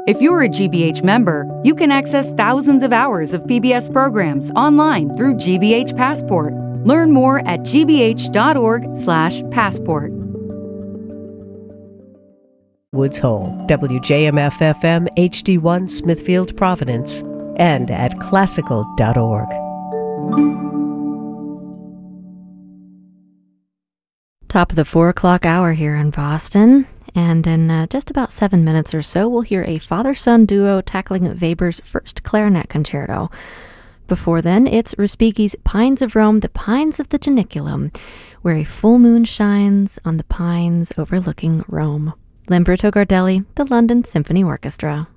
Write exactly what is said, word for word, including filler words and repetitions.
If you're a G B H member, you can access thousands of hours of P B S programs online through G B H Passport. Learn more at g b h dot org slash passport. Woods Hole, W J M F F M H D one Smithfield, Providence, and at classical dot org. Top of the four o'clock hour here in Boston. And in uh, just about seven minutes or so, we'll hear a father-son duo tackling Weber's first clarinet concerto. Before then, it's Respighi's Pines of Rome, the Pines of the Janiculum, where a full moon shines on the pines overlooking Rome. Lamberto Gardelli, the London Symphony Orchestra.